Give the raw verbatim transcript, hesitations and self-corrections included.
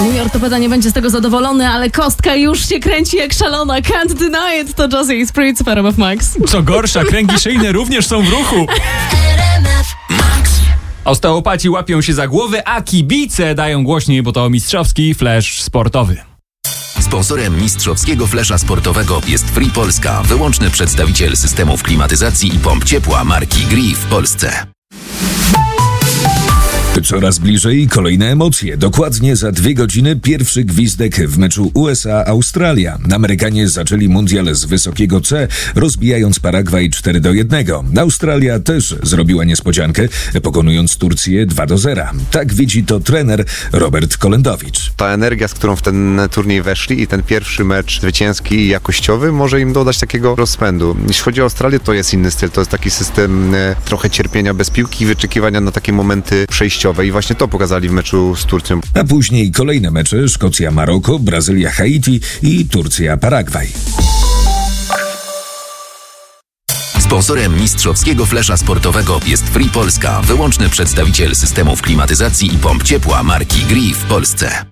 Mój ortopeda nie będzie z tego zadowolony, ale kostka już się kręci jak szalona. Can't deny it, to Josie i Spritz w R M F Max. Co gorsza, kręgi szyjne również są w ruchu. Osteopaci łapią się za głowy, a kibice dają głośniej, bo to mistrzowski flash sportowy. Sponsorem mistrzowskiego flesza sportowego jest Free Polska, wyłączny przedstawiciel systemów klimatyzacji i pomp ciepła marki Gree w Polsce. Coraz bliżej kolejne emocje. Dokładnie za dwie godziny pierwszy gwizdek w meczu U S A-Australia. Amerykanie zaczęli mundial z wysokiego C, rozbijając Paragwaj cztery do jednego. Australia też zrobiła niespodziankę, pokonując Turcję dwa do zera. Tak widzi to trener Robert Kolendowicz. Ta energia, z którą w ten turniej weszli i ten pierwszy mecz zwycięski i jakościowy może im dodać takiego rozpędu. Jeśli chodzi o Australię, to jest inny styl. To jest taki system e, trochę cierpienia bez piłki i wyczekiwania na takie momenty przejściowe. I właśnie to pokazali w meczu z Turcją. A później kolejne mecze: Szkocja-Maroko, Brazylia-Haiti i Turcja-Paragwaj. Sponsorem mistrzowskiego flesza sportowego jest Free Polska, wyłączny przedstawiciel systemów klimatyzacji i pomp ciepła marki Gree w Polsce.